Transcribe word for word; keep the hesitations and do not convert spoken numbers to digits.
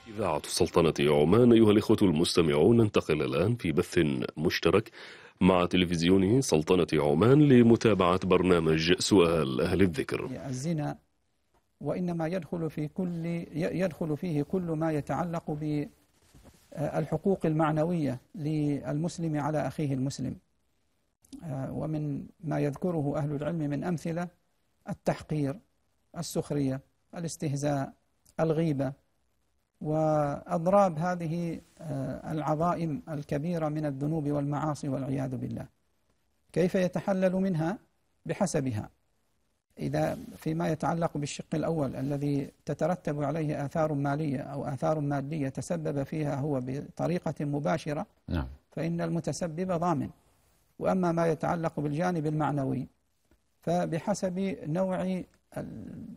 إذاعة سلطنة عمان. أيها الإخوة المستمعون، ننتقل الآن في بث مشترك مع تلفزيون سلطنة عمان لمتابعة برنامج سؤال أهل الذكر. الزنا وإنما يدخل في كل يدخل فيه كل ما يتعلق بالحقوق المعنوية للمسلم على أخيه المسلم، ومن ما يذكره أهل العلم من أمثلة التحقير، السخرية، الاستهزاء، الغيبة، وأضراب هذه العظائم الكبيرة من الذنوب والمعاصي والعياذ بالله. كيف يتحلل منها؟ بحسبها. إذا فيما يتعلق بالشق الأول الذي تترتب عليه آثار مالية أو آثار مادية تسبب فيها هو بطريقة مباشرة، نعم، فإن المتسبب ضامن. وأما ما يتعلق بالجانب المعنوي فبحسب نوع